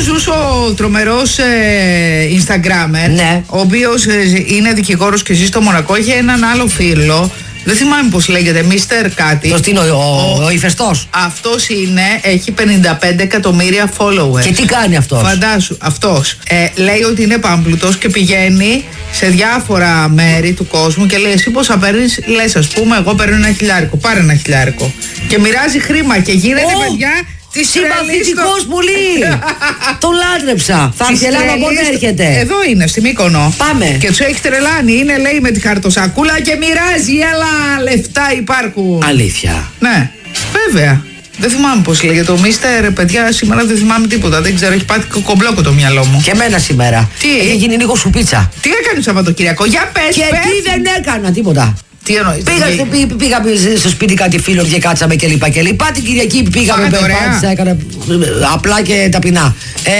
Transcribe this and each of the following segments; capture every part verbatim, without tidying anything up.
Ζους, ο τρομερός ε, Instagrammer, ναι. ο οποίος ε, είναι δικηγόρος και ζει στο Μονακό, είχε έναν άλλο φίλο. Δεν θυμάμαι πώς λέγεται, Μίστερ κάτι. Ποιος είναι, ο, ο, ο ηφαιστός. Αυτός είναι, έχει πενήντα πέντε εκατομμύρια followers. Και τι κάνει αυτός? Φαντάσου, αυτός ε, λέει ότι είναι πάμπλουτος και πηγαίνει σε διάφορα μέρη του κόσμου και λέει: εσύ πόσα παίρνεις? Λες, ας πούμε, εγώ παίρνω ένα χιλιάρικο. Πάρε ένα χιλιάρικο. Και μοιράζει χρήμα και γίνεται, oh! παιδιά. Συμπαθητικός πολύ! Το λάτρεψα. Θα έρθει η Ελλάδα, πότε έρχεται? Εδώ είναι, στη Μύκονο. Πάμε. Και τους έχει τρελάνει. Είναι, λέει, με τη χαρτοσακούλα και μοιράζει. Έλα, λεφτά υπάρχουν. Αλήθεια? Ναι, βέβαια. Δεν θυμάμαι πώς λέγεται. Το Μίστερ, παιδιά, σήμερα δεν θυμάμαι τίποτα. Δεν ξέρω, έχει πάθει κομπλόκο το μυαλό μου. Και εμένα σήμερα. Τι? Έχει γίνει λίγο σουπίτσα. Τι έκανε Σαββατοκύριακο? Για πες, Και πες. τι δεν έκανα, τίποτα. Τι εννοείς? Πήγα στο, πή, πήγαμε στο σπίτι κάτι φίλων και κάτσαμε και λοιπά και λοιπά. Την Κυριακή πήγαμε, περπάτησα, έκανα απλά και ταπεινά.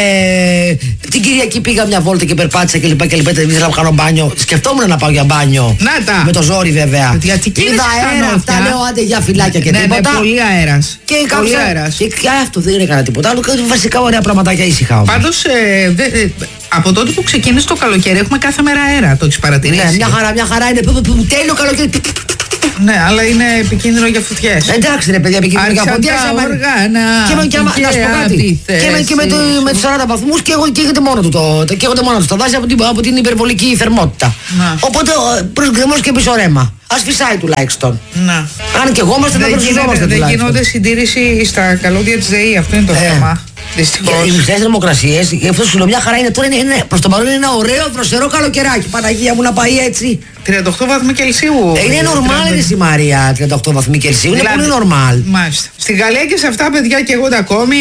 Ε, την Κυριακή πήγα μια βόλτα και περπάτησα και λοιπά και λοιπά. Δεν ήθελα να κάνω μπάνιο. Σκεφτόμουν να πάω για μπάνιο. Να τα. Με το ζόρι βέβαια. Γιατί είδα αέρα, αυτά λέω άντε για φυλάκια και ναι, τίποτα. Ναι, πολύ αέρας. Και πολύ αέρας. Και, και αυτό δεν έκανα τίποτα. Άλλο βασικά ωραία πραγματάκια ήσυχα όμως. Πάντως, ε, δε, ε, από τότε που ξεκίνησε το καλοκαίρι έχουμε κάθε μέρα αέρα. Το έχεις παρατηρήσει? Ναι, μια χαρά, μια χαρά είναι. Τέλειο καλοκαίρι. Ναι, αλλά είναι επικίνδυνο για φουτιές. Εντάξει ρε παιδιά, επικίνδυνο για φουτιές. Και με, και, να σου πω κάτι. Και, με, και με, το, με τους σαράντα βαθμούς και καίγεται μόνο του το, το, καίγονται μόνο του τα δάση από την, από την υπερβολική θερμότητα. Να. Οπότε προς γκρεμός και πίσω ρέμα. Ας φυσάει τουλάχιστον. Να. Αν και εγώ είμαστε να προσυζόμαστε τουλάχιστον. Δεν γίνονται συντήρηση στα καλώδια της ΔΕΗ, αυτό είναι το ε. θέμα. Δυστυχώς. Οι μισές θερμοκρασίες, αυτό σου λέω μια χαρά είναι τώρα, είναι, είναι, προς το παρόν είναι ένα ωραίο δροσερό καλοκαιράκι. Παναγία μου να πάει έτσι. τριάντα οκτώ βαθμοί Κελσίου. Ε, είναι νορμάλ η Μαρία, τριάντα οκτώ βαθμοί Κελσίου. Είναι πολύ νορμάλ. Μάλιστα. Στη Γαλλία και σε αυτά, παιδιά, καίγονται ακόμη.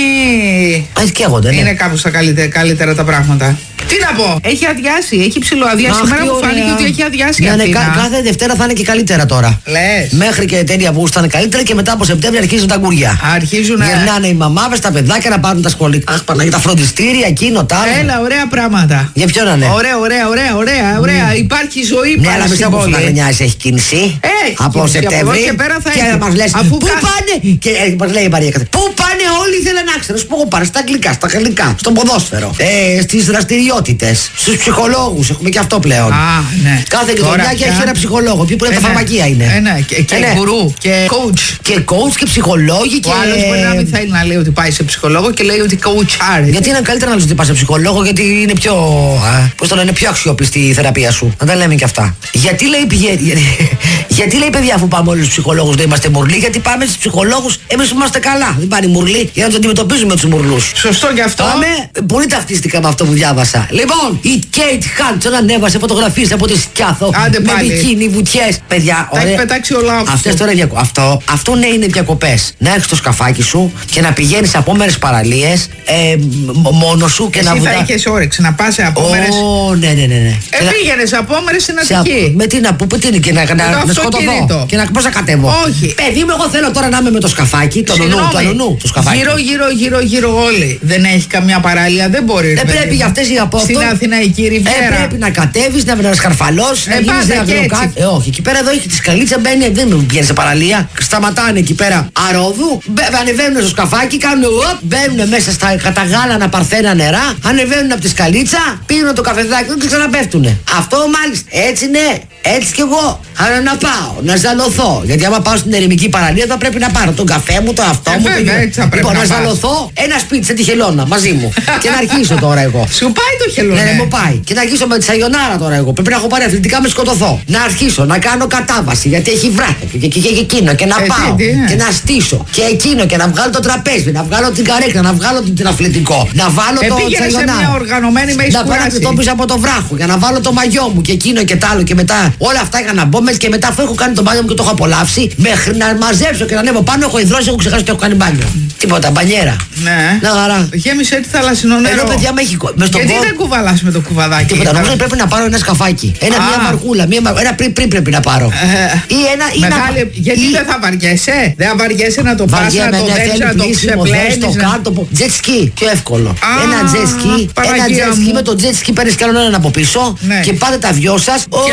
Α, καίγονται, ναι. Είναι κάπως στα καλύτερα, καλύτερα τα πράγματα. Τι να πω, έχει αδειάσει, έχει ψηλοαδειάσει. Σήμερα μου φάνηκε ότι έχει αδειάσει. Ναι, ναι, κάθε Δευτέρα θα είναι και καλύτερα τώρα. Λες. Μέχρι και τέλεια Αυγούστου θα είναι καλύτερα και μετά από Σεπτέμβριο αρχίζουν τα γκουριά. Αρχίζουν να. Γυρνάνε οι μαμάδες, τα παιδάκια να πάρουν τα σχολικά. Αχ, Παναγία, τα φροντιστήρια, εκείνο, τα άλλα. Έλα, ωραία πράγματα. Για ποιον να είναι? Ωραία, ωραία, ωραία, ωραία, ωραία. Mm. Υπάρχει ζωή ναι, αλλά μην από Φλαγενιάς έχει κίνηση. Έχει από Σεπτέμβριο. Και πέρα θα και έχει. μας λες, αφού πού κα... πάνε. Και ε, μας λέει η Μαρία, πού πάνε όλοι ήθελαν να ξέρουν. Πού πάνε, στα αγγλικά, στα γαλλικά, στο ποδόσφαιρο, ε, στις δραστηριότητες, στους ψυχολόγους. Έχουμε και αυτό πλέον. Α, ναι. Κάθε γειτονιά και έχει ένα ψυχολόγο. Ποιο πρέπει να τα φαρμακεία είναι. Ε, ναι. Και, και ε, γκουρού και coach. Και coach και ψυχολόγοι. Και... Ο άλλος μπορεί να μην θέλει να λέει ότι πάει σε ψυχολόγο και λέει ότι coach. Γιατί είναι καλύτερα να λες ότι πάει σε ψυχολόγο, γιατί είναι πιο. Πώς το λένε, πιο αξιόπιστη η θεραπεία σου. Να τα λέμε και αυτά. Γιατί λέει πηγαίνει. Γιατί, γιατί λέει παιδιά, αφού πάμε όλοι στους ψυχολόγους να είμαστε μουρλοί, γιατί πάμε στους ψυχολόγους, εμείς είμαστε καλά. Δεν πάνε οι μουρλοί για να τους αντιμετωπίζουμε τους μουρλούς. Σωστό και αυτό. Πάμε, πολύ ταυτίστηκα με αυτό που διάβασα. Λοιπόν, η Kate Hudson ανέβασε φωτογραφίες από τη Σκιάθο. Άντε με πάλι. μπικίνι, βουτιές. Παιδιά, τα έχει πετάξει όλα. Αυτές τώρα διακο... αυτό, αυτό ναι είναι διακοπές. Να έχεις το σκαφάκι σου και να πηγαίνεις σε απόμερες παραλίες ε, μόνος σου και εσύ να βουδά... θα είχες όρεξη να πας σε απόμερες. Ω, ναι, ναι, ναι, ναι. Ε, πήγαινε σε απόμερες στην Αττική. Με τι να πω, τι είναι και να, να, να σκοτωθώ. Και να πώς να κατέβω. Όχι. Παιδί μου, εγώ θέλω τώρα να είμαι με το σκαφάκι, το νονού, το νονού, το σκαφάκι. Γύρω, γύρω, γύρω, γύρω όλοι. Δεν έχει καμιά παραλία, δεν μπορεί. Δεν πρέπει για αυτές οι απόφτω. Στην Αθηναϊκή Ριβιέρα. Ε, πρέπει να κατέβεις, να, να σκαρφαλώσεις, να γίνεις ένα γροκάκι. Ε, όχι, εκεί πέρα εδώ έχει τη σκαλίτσα, μπαίνει, δεν πηγαίνει σε παραλία. Σταματάνε εκεί πέρα αρόδου, ανεβαίνουν στο σκαφάκι, κάνουν οπ, μπαίνουν μέσα στα καταγάλανα παρθένα νερά, ανεβαίνουν από τη σκαλίτσα, πίνουν το καφεδάκι και ξαναπέφτουνε. Αυτό μάλιστα, έτσι ναι, έτσι κι εγώ. Άρα να πάω, να ζαλωθώ. Γιατί άμα πάω στην ερημική παραλία θα πρέπει να πάρω τον καφέ μου, το αυτό ε, μου. Βέβαια, το... Λοιπόν, να, να ζαλωθώ ένα σπίτι σε τη χελώνα μαζί μου. Και να αρχίσω τώρα εγώ. Σου πάει το χελώνα. Ναι, ναι, μου πάει. Και να αρχίσω με τη σαγιονάρα τώρα εγώ. Πρέπει να έχω πάρει αθλητικά με σκοτωθώ. Να αρχίσω να κάνω κατάβαση γιατί έχει βράχια και, και, και, και εκείνο και να εσύ, πάω τι, και να στήσω και εκείνο και να βγάλω το τραπέζι, να βγάλω την καρέκλα, να βγάλω την αθλητικό, να βάλω ε, το σαγιονάρα. Σε μια οργανωμένη με να πάω να το πίσω από το βράχο για να βάλω το μαγιό μου και εκείνο και τ' άλλο και μετά όλα αυτά για να μπω μέσα και μετά αφού έχω κάνει το μπάνιο μου και το έχω απολαύσει μέχρι να μαζέψω και να ανέβω πάνω έχω υδρώσει, έχω ξεχάσει ότι έχω κάνει μπάνιο. Τίποτα, μπανιέρα. Ναι. Να χαρά. Γέμισε τη θαλασσινό νερό. Ενώ παιδιά με έχει. Γιατί δεν κουβαλάς με το κουβαδάκι. Τίποτα, νομίζω πρέπει να πάρω ένα σκαφάκι. Ένα, μια μαρκούλα, μια μαρκούλα. Ένα πριν, πριν πρέπει να πάρω. Ε, ή ένα. Ή μεγάλη, να... Γιατί ή... δεν θα βαριέσαι. Δεν θα βαριέσαι να το πας, να το δέξεις, να το ξεπλένεις. Το κάτω. Jet ski, πιο εύκολο. Α, ένα jet ski. Ένα jet ski με το jet ski παίρνεις κι άλλο έναν από πίσω και πάτε τα δυο σας.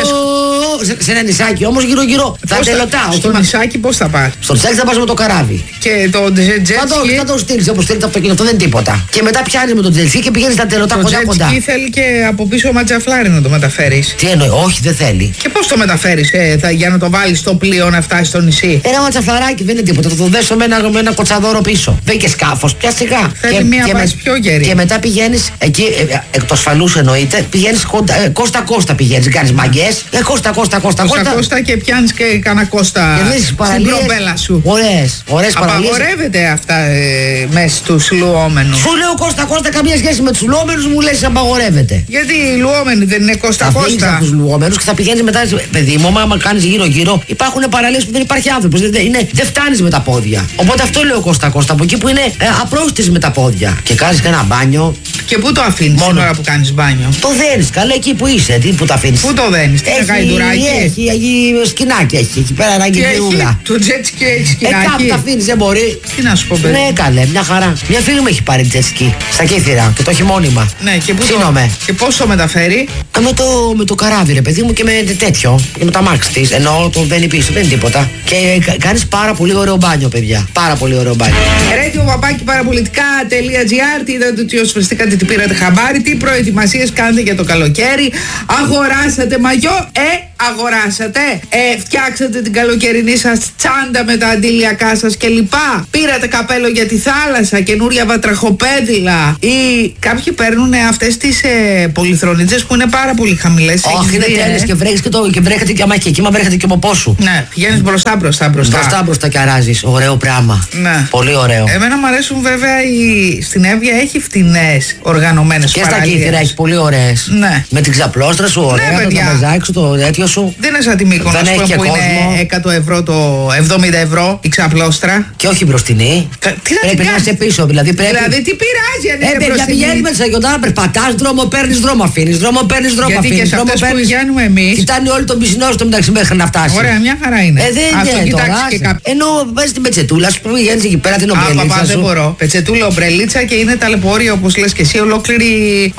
σε, σε ένα νησάκι όμως γύρω-γύρω. Θα τελωτάω. Στο νησάκι πώς θα πας? Στο νησάκι θα πας με το καράβι. Και το jet ski. Θα το στείλεις όπως στείλει το αυτοκίνητο, αυτό δεν είναι τίποτα. Και μετά πιάνεις με το jet ski και πηγαίνεις στα τελωτά κοντά-κοντά. Το jet ski θέλει και από πίσω ματζαφλάρι να το μεταφέρεις. Τι εννοεί, όχι δεν θέλει. Και πώς το μεταφέρεις, ε, θα, για να το βάλεις στο πλοίο να φτάσει στο νησί? Ένα ματζαφλαράκι δεν είναι τίποτα. Θα το δέσω με ένα, με ένα κοτσαδόρο πίσω. Δεν και σκάφος, πια σιγά. Θέλει και, μια και βάση με, πιο γερή. Και μετά πηγαίνεις εκεί, ε, εκ το ασφαλούς εννοείται, πηγαίνεις ε, κόστα κόστα πηγαίνεις. Κάνεις μαγκές, ε, κόστα κόστα κόστα κόστα. Κόστα και πιάνεις και κανένα κόστα στην προπέλα σου. Ωραίες, ωραίες παραλίες. Απαγορεύεται αυτά ε, μέσα στους λουόμενους. Σου λέω κόστα κόστα, καμία σχέση με τους λουόμενους, μου λες απαγορεύεται. Γιατί οι λουόμενοι δεν είναι κόστα κόστα. Θα τους λουόμενους και θα πηγαίνεις μετά. Παιδί μου, άμα κάνεις γύρω-γύρω, υπάρχουν παραλίες που δεν υπάρχει άνθρωπος. Δεν, είναι, δεν φτάνεις με τα πόδια. Οπότε αυτό λέω κόστα κόστα. Από εκεί που είναι ε, απρόστης με τα πόδια. Και κάνεις και ένα μπάνιο. Και πού το αφήνεις την ώρα που κάνεις μπάνιο? Το δένεις, καλά εκεί που είσαι. Τι, που το αφήνεις. Πού το δένεις, τι είναι γαϊδουράκι? Έχει, έχει σκηνάκι έχει. Εκεί πέρα ένα γυρούλα. Το jet ski έχει σκηνάκι. Ε, κάπου τα αφήνεις, δεν μπορεί. Τι να σου πω, παιδί? Ναι, καλέ, μια χαρά. Μια φίλη μου έχει πάρει jet ski στα Κύθυρα και το έχει μόνιμα. Ναι, και, πού το, και πώς το μεταφέρει? Ε, με, το, με το καράβι, ρε παιδί μου, και με τέτοιο. Και με τα μάξι της. Ενώ το δεν πίσω, δεν είναι τίποτα. Και κάνεις πάρα πολύ ωραίο μπάνιο, παιδιά. Πάρα πολύ ωραίο μπάνιο. Radio παπάκι παραπολιτικά.gr. Τι είδατε, τι οσφαιριστήκατε, τι πήρατε χαμπάρι, τι προετοιμασίες κάνετε για το καλοκαίρι? Αγοράσατε μαγιό? Ε, αγοράσατε? Ε, φτιάξατε την καλοκαιρινή σας τσάντα με τα αντιλιακά σας κλπ. Πήρατε καπέλο για τη θάλασσα, καινούρια βατραχοπέδιλα? Ή κάποιοι παίρνουν αυτές τις ε, πολυθρονίτσες που είναι πάρα πολύ χαμηλές? Όχι, είναι τέλειες και βρέχεις και, το, και βρέχεται και αμάχη. Εκεί μα βρέχεται και από πόσο. Ναι, πηγαίνεις μπροστά μπροστά μπροστά. Μπροστά μπροστά και αράζεις. Ωραίο πράγμα. Ναι. Πολύ ωραίο. Εμένα μου αρέσουν βέβαια οι... στην Εύβοια έχει φτηνές οργανωμένες παραλίες. Και στα Κύθυρα έχει πολύ ωραίες. Ναι. Με την ξαπλώστρα σου, ωραία, ναι, το τραπεζάκι σου, το τέτοιο σου. Δεν είναι σαν τη Μύκονος που, που είναι εκατό ευρώ το εβδομήντα ευρώ η ξαπλώστρα. Και όχι μπροστινή. Κα... Τι να πρέπει να είσαι πίσω, δηλαδή πρέπει. Δηλαδή τι πειράζει αν είναι μπροστινή? Ε, παιδιά, πηγαίνεις με τις αγιοντάρα, περπατάς, δρόμο παίρνεις, δρόμο αφήνεις, δρόμο παίρνεις, δρόμο αφήνεις. Γιατί και σε αυτές που πηγαίνουμε εμείς κοιτάνε όλοι τον πισινό στο μεταξύ μέχρι να φτάσει. Ωραία, μια χαρά είναι. Ε, δεν είναι τώρα. Ενώ βάζεις την πετσετούλα σου που πηγαίνεις εκεί πέρα την ομπρελίτσα σου. Δεν μπορώ. Πετσετούλα, ομπρελίτσα και είναι ταλαιπωρία όπως λες και εσύ, ολόκληρη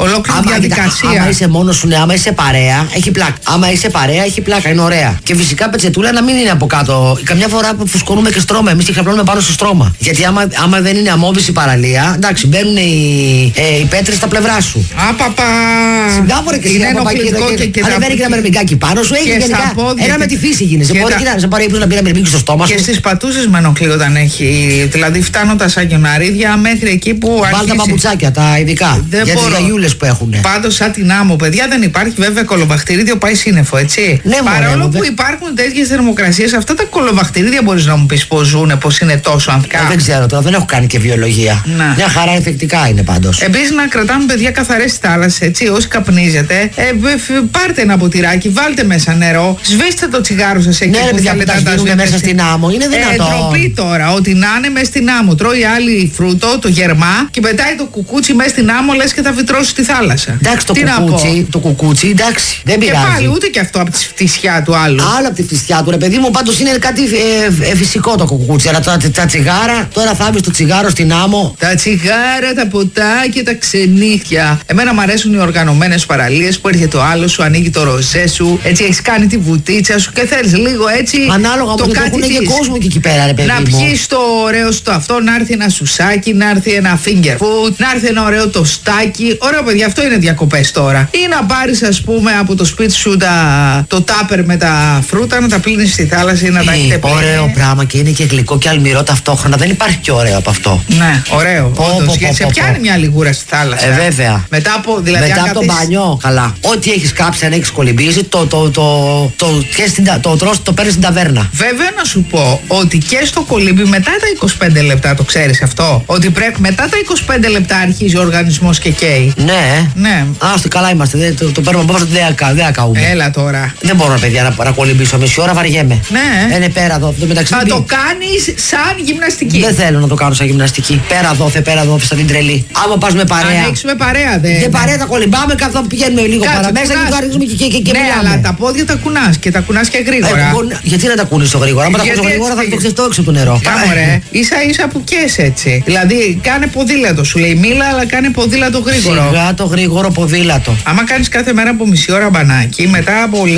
διαδικασία. Άμα είσαι μόνος σου, ναι, άμα είσαι παρέα, έχει πλάκα. Άμα είσαι παρέα, έχει πλάκα, είναι ωραία. Και φυσικά πετσετούλα να μην είναι από κάτω. Καμιά φορά που φουσκώνουμε και στρώμα, εμείς και χαπλώνουμε πάνω στο στρώμα. Γιατί άμα, άμα δεν είναι αμμόβηση παραλία, εντάξει, μπαίνουν οι, ε, οι πέτρες στα πλευρά σου. Απαπα! Συμπλάβωρε και εσύ από εκεί. Αν βαίνει και ένα μερμηγκάκι πάνω σου, έχει γενικά. Ένα με τη φύση γίνεσαι. Μπορεί και να σε πάρει ύπνο να πει ένα μερμήγκι στο στόμα σου. Και στις πατούσες με ενοχλεί όταν έχει. Δηλαδή φτάνοντας σαν γιοναρίδια μέχρι εκεί που αρχίζει. Βάλ τα παπουτσάκια, τα ειδικά. Δεν για τις γιαγιούλες που έχουν. Πάντως σαν την άμμο, παιδιά, δεν υπάρχει βέβαια κολοβαχτηρίδιο, πάει σύννεφο, έτσι. Ναι, παρόλο που υπάρχουν τέτοιες θερμοκρασίες, αυτά τα κολοβαχτηρίδια μπορείς να μου πεις πώς ζουν, πώς είναι τόσο ανθικά. Ε, δεν ξέρω τώρα, δεν έχω κάνει και βιολογία. Να. Μια χαρά εφεκτικά είναι πάντως. Επίσης να κρατάμε, παιδιά, καθαρές θάλασσες, έτσι. Όσοι καπνίζετε, ε, πάρτε ένα ποτηράκι, βάλτε μέσα νερό, σβήστε το τσιγάρο σας εκεί. Ναι, που παιδιά, θέλετε να τα μέσα στην άμμο. Είναι δυνατό. Ε, τροπή τώρα, ότι να είναι μέσα στην άμμο. Τρώει άλλη φρούτο, το γερμά, και πετάει το κουκούτσι μέσα στην άμμο, λες και θα βυτρώσει τη θάλασσα. Εντάξει, το κουκούτσι, το κουκούτσι, εντάξει. Δεν πειράζει. Και πάλι ούτε και αυτό από τη φτισιά του άλλου. Άλλο από τη φτισιά του, ρε παιδί μου, πάντως είναι κάτι ε, ε, φυσικό το κουκούτσι. Αλλά τα, τα, τα τσιγάρα, τώρα θα μπει το τσιγάρο στην άμμο. Τα τσιγάρα, τα ποτά και τα ξενύχια. Εμένα μου αρέσουν οι οργανωμένες παραλίες που έρχεται ο άλλος σου, ανοίγει το ροζέ σου, έτσι έχεις κάνει τη βουτίτσα σου και θέλεις λίγο έτσι. Ανάλογα το κάτι έχουν και κόσμο και εκεί πέρα, ρε παιδί να μου. πιεις το ωραίο στο αυτό, να έρθει ένα σουσάκι, να έρθει ένα finger food, να έρθει ένα ωραίο τοστάκι. Ωραίο, παιδιά, αυτό είναι διακοπές τώρα. Ή να πάρεις, ας πούμε, από το σπίτι σου τα, το τάπερ με τα φρούτα, να τα πλύνεις στη θάλασσα ή να τα έχετε πλύνει. Ωραίο πράγμα και είναι και γλυκό και αλμυρό ταυτόχρονα. Δεν υπάρχει πιο ωραίο από αυτό. Ναι, ωραίο. Πω, όντως, πω, γιατί πω, σε πω, πιάνει πω. μια λιγούρα στη θάλασσα. Ε, βέβαια. Μετά από, δηλαδή, Μετά από το μπάνιο, καλά. Ό,τι έχεις κάψει, αν έχεις κολυμπήσει, το, το, το, το, το, το, το, το παίρνεις στην ταβέρνα. Βέβαια να σου πω ότι και στο κολύμπι μετά τα είκοσι πέντε λεπτά, το ξέρεις αυτό, ότι πρέπει μετά τα είκοσι πέντε λεπτά αρχίζει ο οργανισμός και καίει. Ναι. Ναι. Άστο, καλά είμαστε. Δεν, το, το παίρνουμε από δεν ακαούμε. Έλα τώρα. Δεν μπορώ, παιδιά, να, να κολυμπήσω μισή ώρα, βαριέμαι. Ναι. Είναι πέρα εδώ. Μεταξύ θα το κάνεις σαν γυμναστική. Δεν θέλω να το κάνω σαν γυμναστική. Πέρα δόθε, πέρα δόθε, σαν την τρελή. Άμα πας με παρέα. Ανοίξουμε παρέα, δεν. Δεν παρέα, τα κολυμπάμε, καθόλου πηγαίνουμε λίγο παραμέσα και το ανοίξουμε και, και, και, και ναι, μιλάμε. αλλά τα πόδια τα κουνάς και τα κουνάς και γρήγορα. Ε, γιατί να τα κουνείς το γρήγορα? Αν τα κουνείς γρήγορα θα το ξεστώ έξω του νερό. Κάμωρε, ίσα ίσα που κες έτσι. Δηλαδή κάνε ποδήλατο, σου λέει μίλα, αλλά κάνε ποδήλατο γρήγορο. Σιγά το γρήγορο ποδήλατο. Άμα κάνεις κάθε μέρα από μισή ώρα μπανάκι, μετά από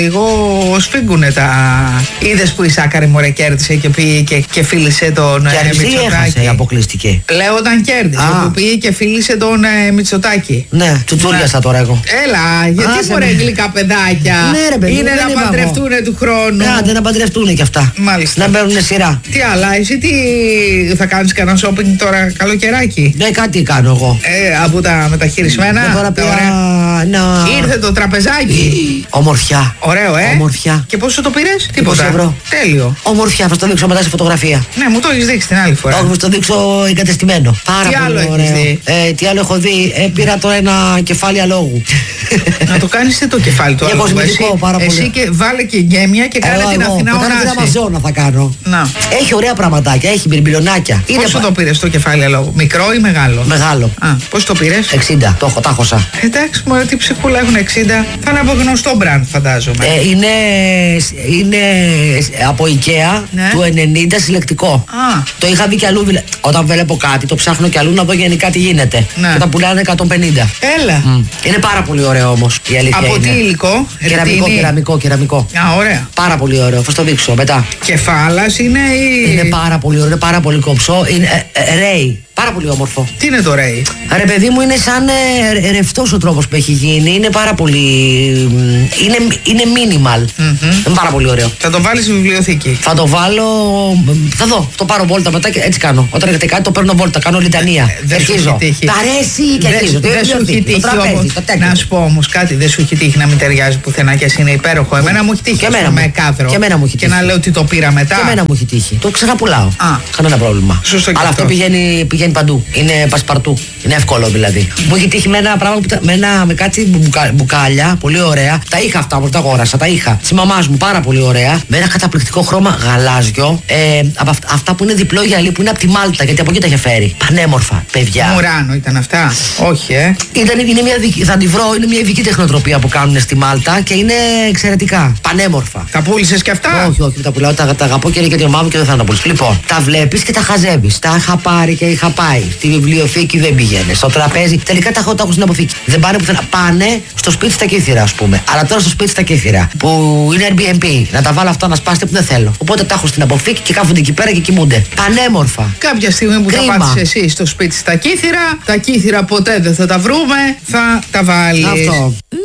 λίγο σφίγγουνε τα. Είδες που η Σάκαρη μωρέ κέρδισε και πήγε και, και φίλησε τον ε, Μητσοτάκη. Αποκλειστική. Λέω όταν κέρδισε, που πήγε και φίλησε τον ε, Μητσοτάκη. Ναι, τσουτσούριασα τώρα εγώ. Έλα, γιατί μωρέ γλυκά παιδάκια. Ναι, ρε, παιδί, είναι να παντρευτούνε του χρόνου. Ναι, δεν να παντρευτούνε κι αυτά. Μάλιστα. Να μπαίνουνε σειρά. Τι άλλα, εσύ τι θα κάνεις κανένα shopping τώρα καλοκαιράκι? Ναι, κάτι κάνω εγώ. Ε, από τα μεταχειρισμένα. Ναι, τώρα πια, να... Ήρθε το τραπεζάκι. Ομορφιά. Ωραίο, ε. Ομορφιά. Και πόσο το πήρες? Τίποτα. Ευρώ. Τέλειο. Ομορφιά, θα το δείξω μετά σε φωτογραφία. Ναι, μου το έχεις δείξει την άλλη φορά. Όχι, θα το δείξω εγκατεστημένο. Πάρα τι πολύ άλλο ωραίο. έχεις δει? Ε, τι άλλο έχω δει? Ε, πήρα τώρα ένα κεφάλι αλόγου. Να το κάνεις το κεφάλι του αλόγου. Εσύ, πάρα πολύ. εσύ και βάλε και γκέμια και κάνε την Αθηνά ονάση. Την Αμαζόνα θα κάνω. Να. Έχει ωραία πραγματάκια, έχει μπιρμπιλονάκια. Πόσο το πήρες το κεφάλι αλόγου? Μικρό ή μεγάλο? Μεγάλο. Α, πώς το πήρες? εξήντα, το έχω, τα χωσα. Εντάξει, μωρέ, τι ψυχούλα έχουν εξήντα. Θα είναι από γνωστό μπραντ, φαντάζομαι. Ε, είναι, είναι από IKEA, ναι. Του ενενήντα συλλεκτικό. Α. Το είχα δει κι αλλού. Όταν βλέπω κάτι, το ψάχνω κι αλλού να δω γενικά τι γίνεται. Ναι. Και τα πουλάνε εκατόν πενήντα. Έλα. Mm. Είναι πάρα πολύ ωραίο όμως η αλήθεια. Από είναι. τι υλικό? Κεραμικό, κεραμικό, κεραμικό. Α, ωραία. Πάρα πολύ ωραίο. Θα το δείξω μετά. Κεφάλας είναι ή. Είναι πάρα πολύ ωραίο, είναι πάρα πολύ κομψό. Είναι ε, ε, ρέι. Πάρα πολύ όμορφο. Τι είναι το ρέι? Ρε παιδί μου, είναι σαν ε, ρευστός ο τρόπος που έχει γίνει. Είναι πάρα πολύ. Είναι, είναι minimal. Mm-hmm. Είναι πάρα πολύ ωραίο. Θα το βάλεις στη βιβλιοθήκη? Θα το βάλω. Θα δω. Το πάρω βόλτα μετά και έτσι κάνω. Όταν έχετε κάτι, το παίρνω βόλτα. Κάνω λιτανία. Ε, αρχίζω. Τα αρέσει και αρχίζω. Δεν σου έχει τύχει όμως. Να σου πω όμως κάτι. Δεν σου έχει τύχει να μην ταιριάζει πουθενά και εσύ είναι υπέροχο. Εμένα μου έχει τύχει. Και εμένα με κάδρο. Και εμένα μου έχει τύχει. Και να λέω ότι το πήρα μετά. Και εμένα μου έχει τύχει. Το ξαναπουλάω. Α. Κανένα πρόβλημα. Σωστό. Αλλά αυτό πηγαίνει, πηγαίνει παντού. Είναι πασπαρτού. Είναι εύκολο δηλαδή. Μου έχει τύχει με ένα πράγμα που, με, ένα, με κάτι μπουκα, μπουκάλια. Πολύ ωραία. Τα είχα αυτά όμως, τα αγόρασα. Τα είχα. Τη μαμά μου πάρα πολύ ωραία. Με ένα καταπληκτικό χρώμα γαλάζιο. Ε, από αυτά, αυτά που είναι διπλό γυαλί που είναι από τη Μάλτα. Γιατί από εκεί τα είχε φέρει. Πανέμορφα. Παιδιά. Μουράνο ήταν αυτά. Όχι, ε. Ήταν, είναι μια δική, θα τη βρω. Είναι μια ειδική τεχνοτροπία που κάνουν στη Μάλτα και είναι εξαιρετικά. Πανέμορφα. Τα πούλησες και αυτά? Όχι, όχι, τα πουλάω. Τα, τα αγαπώ και είναι και την ομάδα και δεν θα τα πουλήσω. Λοιπόν, τα βλέπεις και τα χαζεύεις. Τα είχα πάρει και είχα πάει. Στη βιβλιοθήκη δεν πήγαινε. Στο τραπέζι. Τελικά τα έχω, τα έχω στην αποθήκη. Δεν πάνε πουθενά. Πάνε στο σπίτι στα Κύθυρα, ας πούμε. Αλλά τώρα στο σπίτι στα Κύθυρα που είναι Airbnb. Να τα βάλω αυτά να σπάσετε που δεν θέλω. Οπότε τα έχω στην αποθήκη και κάθονται εκεί πέρα και κοιμούνται. Πανέμορφα. Κάποια στιγμή που Κρίμα. θα πάτησε εσύ στο σπίτι στα Κύθυρα, τα Κύθυρα ποτέ δεν θα τα βρούμε. Θα τα βάλεις. Αυτό.